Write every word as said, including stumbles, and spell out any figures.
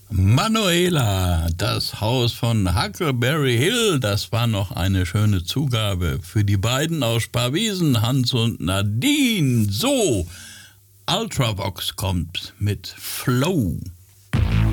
Manuela, das Haus von Huckleberry Hill, das war noch eine schöne Zugabe für die beiden aus Sparwiesen, Hans und Nadine. So, Ultravox kommt mit Flow.